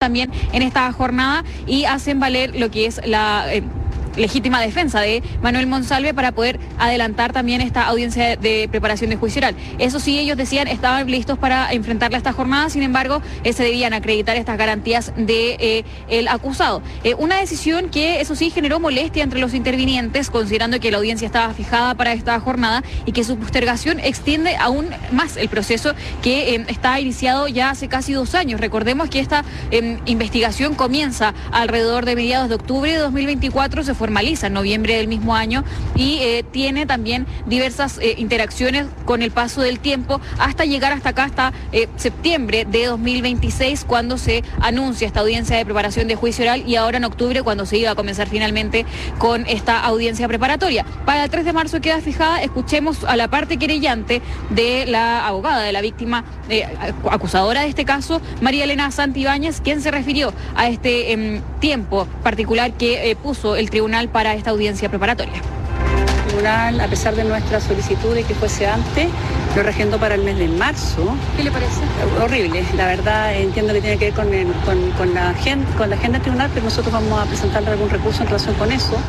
también en esta jornada y hacen valer lo que es la legítima defensa de Manuel Monsalve para poder adelantar también esta audiencia de preparación de juicio oral. Eso sí, ellos decían estaban listos para enfrentarla esta jornada, sin embargo, se debían acreditar estas garantías de el acusado. Una decisión que, eso sí, generó molestia entre los intervinientes, considerando que la audiencia estaba fijada para esta jornada y que su postergación extiende aún más el proceso que está iniciado ya hace casi 2 años. Recordemos que esta investigación comienza alrededor de mediados de octubre de 2024, se formaliza en noviembre del mismo año y tiene también diversas interacciones con el paso del tiempo hasta llegar hasta acá, hasta septiembre de 2026, cuando se anuncia esta audiencia de preparación de juicio oral, y ahora en octubre cuando se iba a comenzar finalmente con esta audiencia preparatoria. Para el 3 de marzo queda fijada. Escuchemos a la parte querellante de la abogada de la víctima acusadora de este caso, María Elena Santibáñez, quien se refirió a este tiempo particular que puso el tribunal para esta audiencia preparatoria. El tribunal, a pesar de nuestra solicitud de que fuese antes, lo reagendó para el mes de marzo. ¿Qué le parece? Horrible, la verdad. Entiendo que tiene que ver con la agenda del tribunal, pero nosotros vamos a presentarle algún recurso en relación con eso.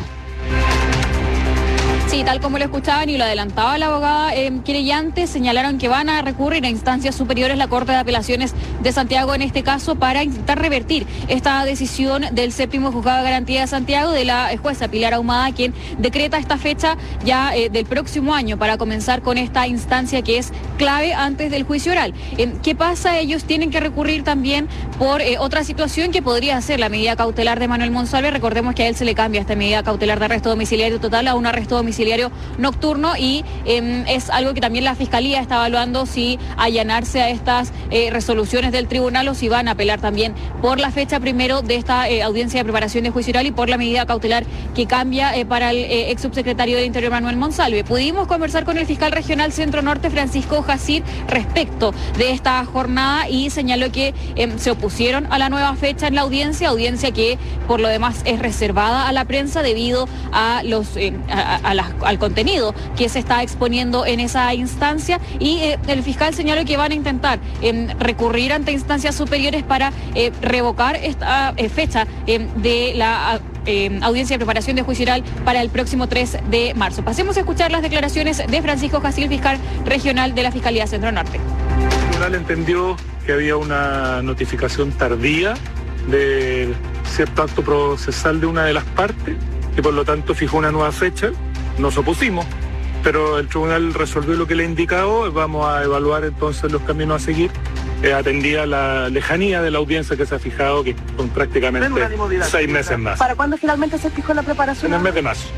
Sí, tal como lo escuchaban y lo adelantaba la abogada querellante, señalaron que van a recurrir a instancias superiores, la Corte de Apelaciones de Santiago en este caso, para intentar revertir esta decisión del 7º Juzgado de Garantía de Santiago, de la jueza Pilar Ahumada, quien decreta esta fecha ya del próximo año para comenzar con esta instancia que es clave antes del juicio oral. ¿Qué pasa? Ellos tienen que recurrir también por otra situación que podría ser la medida cautelar de Manuel Monsalve. Recordemos que a él se le cambia esta medida cautelar de arresto domiciliario total a un arresto domiciliario nocturno, y es algo que también la Fiscalía está evaluando, si allanarse a estas resoluciones del tribunal o si van a apelar también por la fecha primero de esta audiencia de preparación de juicio oral y por la medida cautelar que cambia para el ex subsecretario del Interior Manuel Monsalve. Pudimos conversar con el fiscal regional Centro Norte, Francisco Jacir, respecto de esta jornada, y señaló que se opusieron a la nueva fecha en la audiencia que por lo demás es reservada a la prensa debido a al contenido que se está exponiendo en esa instancia, y el fiscal señaló que van a intentar recurrir ante instancias superiores para revocar esta fecha de la audiencia de preparación de juicio oral para el próximo 3 de marzo. Pasemos a escuchar las declaraciones de Francisco Jacil, fiscal regional de la Fiscalía Centro Norte. El tribunal entendió que había una notificación tardía de cierto acto procesal de una de las partes y por lo tanto fijó una nueva fecha. Nos opusimos, pero el tribunal resolvió lo que le he indicado. Vamos a evaluar entonces los caminos a seguir, atendida la lejanía de la audiencia que se ha fijado, que son prácticamente 6 meses más. ¿Para cuándo finalmente se fijó la preparación? En el mes de marzo.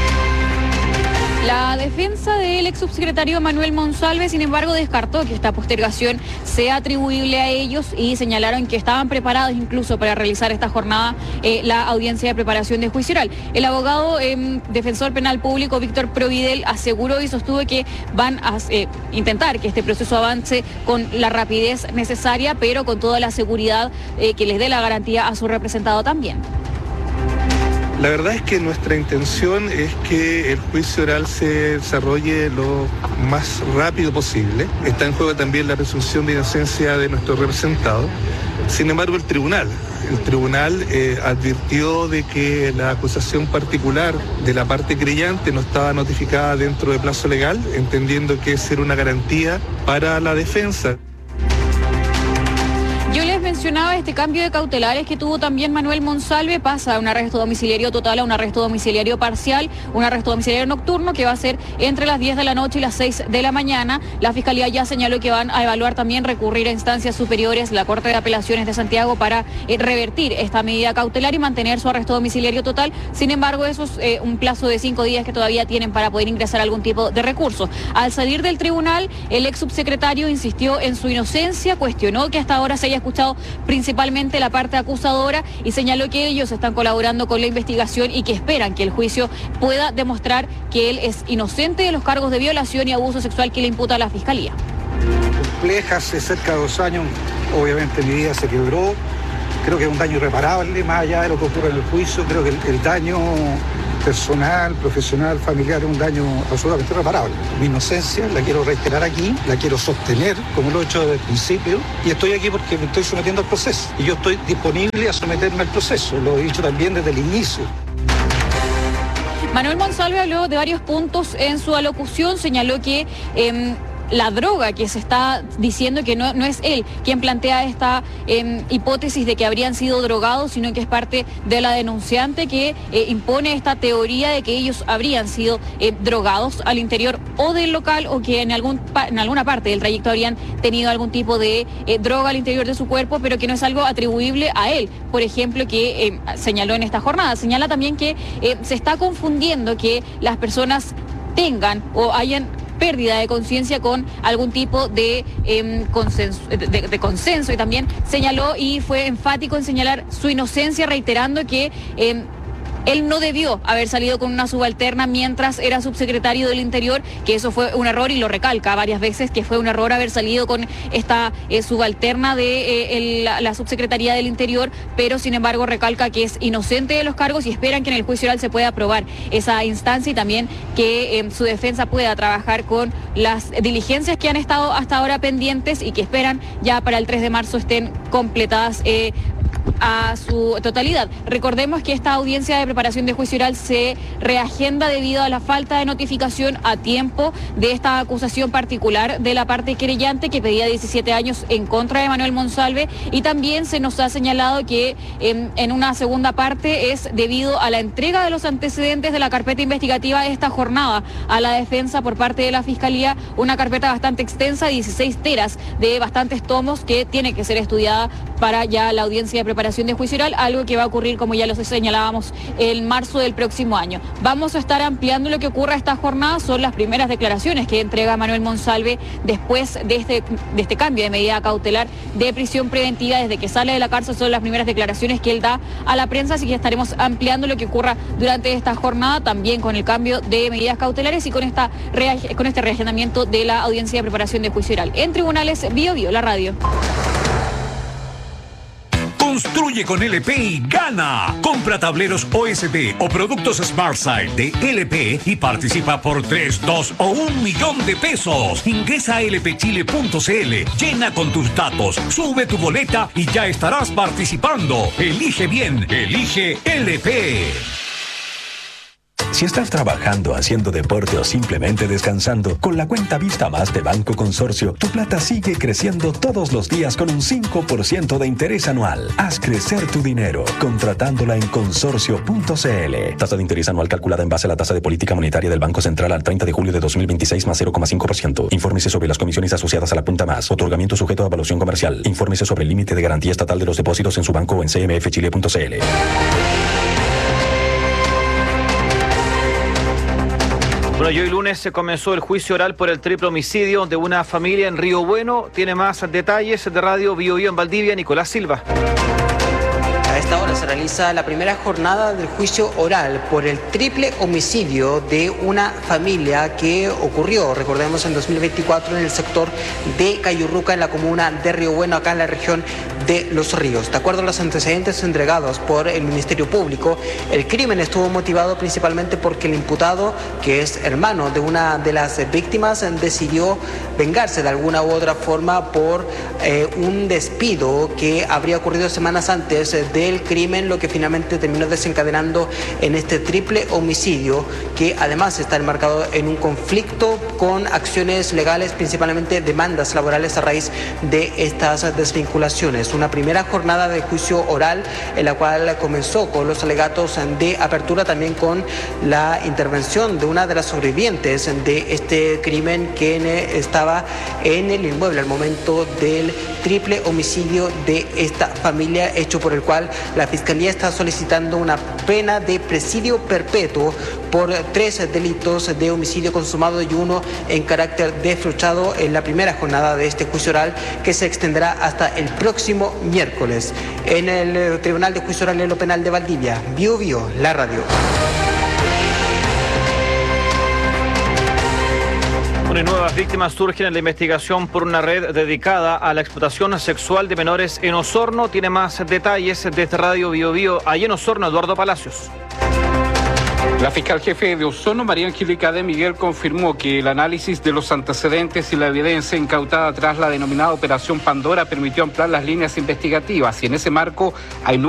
La defensa del ex subsecretario Manuel Monsalve, sin embargo, descartó que esta postergación sea atribuible a ellos y señalaron que estaban preparados incluso para realizar esta jornada la audiencia de preparación de juicio oral. El abogado defensor penal público Víctor Providel aseguró y sostuvo que van a intentar que este proceso avance con la rapidez necesaria, pero con toda la seguridad que les dé la garantía a su representado también. La verdad es que nuestra intención es que el juicio oral se desarrolle lo más rápido posible. Está en juego también la presunción de inocencia de nuestro representado. Sin embargo, el tribunal advirtió de que la acusación particular de la parte creyente no estaba notificada dentro de plazo legal, entendiendo que es una garantía para la defensa. Yo les mencionaba este cambio de cautelares que tuvo también Manuel Monsalve. Pasa de un arresto domiciliario total a un arresto domiciliario parcial, un arresto domiciliario nocturno que va a ser entre las 10 de la noche y las 6 de la mañana. La Fiscalía ya señaló que van a evaluar también recurrir a instancias superiores, la Corte de Apelaciones de Santiago, para revertir esta medida cautelar y mantener su arresto domiciliario total. Sin embargo, eso es un plazo de 5 días que todavía tienen para poder ingresar algún tipo de recurso. Al salir del tribunal, el ex subsecretario insistió en su inocencia, cuestionó que hasta ahora se haya escuchado principalmente la parte acusadora y señaló que ellos están colaborando con la investigación y que esperan que el juicio pueda demostrar que él es inocente de los cargos de violación y abuso sexual que le imputa a la Fiscalía. Compleja, hace cerca de 2 años, obviamente mi vida se quebró, creo que es un daño irreparable, más allá de lo que ocurre en el juicio. Creo que el daño personal, profesional, familiar, un daño absolutamente irreparable. Mi inocencia la quiero reiterar aquí, la quiero sostener, como lo he hecho desde el principio, y estoy aquí porque me estoy sometiendo al proceso. Y yo estoy disponible a someterme al proceso, lo he dicho también desde el inicio. Manuel Monsalve habló de varios puntos en su alocución, señaló que la droga que se está diciendo que no es él quien plantea esta hipótesis de que habrían sido drogados, sino que es parte de la denunciante que impone esta teoría de que ellos habrían sido drogados al interior o del local, o que en alguna parte del trayecto habrían tenido algún tipo de droga al interior de su cuerpo, pero que no es algo atribuible a él, por ejemplo, que señaló en esta jornada. Señala también que se está confundiendo que las personas tengan o hayan pérdida de conciencia con algún tipo de consenso, y también señaló y fue enfático en señalar su inocencia, reiterando que él no debió haber salido con una subalterna mientras era subsecretario del Interior, que eso fue un error, y lo recalca varias veces que fue un error haber salido con esta subalterna de la subsecretaría del Interior, pero sin embargo recalca que es inocente de los cargos y esperan que en el juicio oral se pueda aprobar esa instancia, y también que su defensa pueda trabajar con las diligencias que han estado hasta ahora pendientes y que esperan ya para el 3 de marzo estén completadas a su totalidad. Recordemos que esta audiencia de preparación de juicio oral se reagenda debido a la falta de notificación a tiempo de esta acusación particular de la parte querellante, que pedía 17 años en contra de Manuel Monsalve, y también se nos ha señalado que en una segunda parte es debido a la entrega de los antecedentes de la carpeta investigativa de esta jornada a la defensa por parte de la Fiscalía, una carpeta bastante extensa, 16 teras de bastantes tomos, que tiene que ser estudiada para ya la audiencia de preparación de juicio oral, algo que va a ocurrir, como ya lo señalábamos, en marzo del próximo año. Vamos a estar ampliando lo que ocurra esta jornada. Son las primeras declaraciones que entrega Manuel Monsalve después de este cambio de medida cautelar de prisión preventiva. Desde que sale de la cárcel son las primeras declaraciones que él da a la prensa, así que estaremos ampliando lo que ocurra durante esta jornada, también con el cambio de medidas cautelares y con este reagendamiento de la audiencia de preparación de juicio oral. En Tribunales, Bio Bio, la radio. Construye con LP y gana. Compra tableros OSB o productos SmartSide de LP y participa por 3, 2 o 1 millón de pesos. Ingresa a lpchile.cl, llena con tus datos, sube tu boleta y ya estarás participando. Elige bien, elige LP. Si estás trabajando, haciendo deporte o simplemente descansando, con la cuenta Vista Más de Banco Consorcio, tu plata sigue creciendo todos los días con un 5% de interés anual. Haz crecer tu dinero contratándola en consorcio.cl. Tasa de interés anual calculada en base a la tasa de política monetaria del Banco Central al 30 de julio de 2026 más 0,5%. Infórmese sobre las comisiones asociadas a la punta más. Otorgamiento sujeto a evaluación comercial. Infórmese sobre el límite de garantía estatal de los depósitos en su banco o en cmfchile.cl. Bueno, y hoy lunes se comenzó el juicio oral por el triple homicidio de una familia en Río Bueno. Tiene más detalles de Radio Bio Bio en Valdivia, Nicolás Silva. A esta hora se realiza la primera jornada del juicio oral por el triple homicidio de una familia que ocurrió, recordemos, en 2024 en el sector de Cayurruca, en la comuna de Río Bueno, acá en la región de Los Ríos. De acuerdo a los antecedentes entregados por el Ministerio Público, el crimen estuvo motivado principalmente porque el imputado, que es hermano de una de las víctimas, decidió vengarse de alguna u otra forma por un despido que habría ocurrido semanas antes del crimen, lo que finalmente terminó desencadenando en este triple homicidio, que además está enmarcado en un conflicto con acciones legales, principalmente demandas laborales a raíz de estas desvinculaciones. Una primera jornada de juicio oral en la cual comenzó con los alegatos de apertura, también con la intervención de una de las sobrevivientes de este crimen, que estaba en el inmueble al momento del triple homicidio de esta familia, hecho por el cual la Fiscalía está solicitando una pena de presidio perpetuo por 3 delitos de homicidio consumado y 1 en carácter desfruchado en la primera jornada de este juicio oral, que se extenderá hasta el próximo miércoles en el Tribunal de Juicio Oral en lo Penal de Valdivia. Bio Bio, la radio. Bueno, y nuevas víctimas surgen en la investigación por una red dedicada a la explotación sexual de menores en Osorno. Tiene más detalles desde Radio Bio Bio. Allí en Osorno, Eduardo Palacios. La fiscal jefe de Osorno, María Angélica de Miguel, confirmó que el análisis de los antecedentes y la evidencia incautada tras la denominada Operación Pandora permitió ampliar las líneas investigativas y en ese marco hay